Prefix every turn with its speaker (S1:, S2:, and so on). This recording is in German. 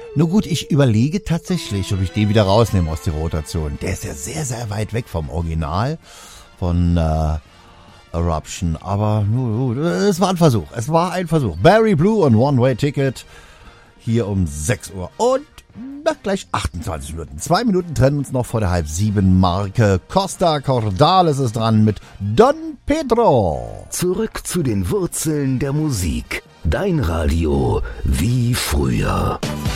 S1: Nur gut, ich überlege tatsächlich, ob ich den wieder rausnehme aus der Rotation. Der ist ja sehr, sehr weit weg vom Original von Eruption. Aber es war ein Versuch. Barry Blue und One Way Ticket hier um 6 Uhr. Und gleich 28 Minuten. 2 Minuten trennen uns noch vor der 6:30-Marke. Costa Cordales ist dran mit Don Pedro.
S2: Zurück zu den Wurzeln der Musik. Dein Radio wie früher.